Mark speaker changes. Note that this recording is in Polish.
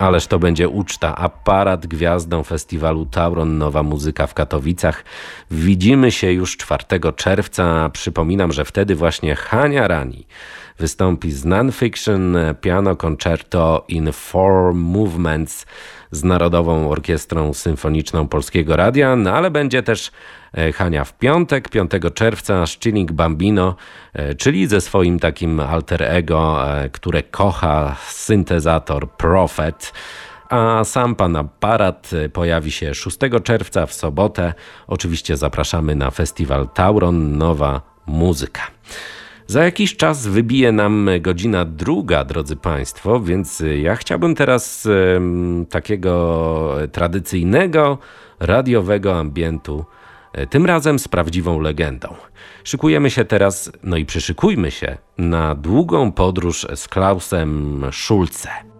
Speaker 1: Ależ to będzie uczta. Aparat gwiazdą festiwalu Tauron Nowa Muzyka w Katowicach. Widzimy się już 4 czerwca. Przypominam, że wtedy właśnie Hania Rani wystąpi z Nonfiction Piano Concerto in 4 Movements z Narodową Orkiestrą Symfoniczną Polskiego Radia, no ale będzie też Hania w piątek, 5 czerwca z Chilling Bambino, czyli ze swoim takim alter ego, które kocha syntezator Prophet. A sam pan Aparat pojawi się 6 czerwca w sobotę. Oczywiście zapraszamy na festiwal Tauron Nowa Muzyka. Za jakiś czas wybije nam godzina 2, drodzy Państwo, więc ja chciałbym teraz takiego tradycyjnego, radiowego ambientu, tym razem z prawdziwą legendą. Szykujemy się teraz, no i przyszykujmy się na długą podróż z Klausem Schulze.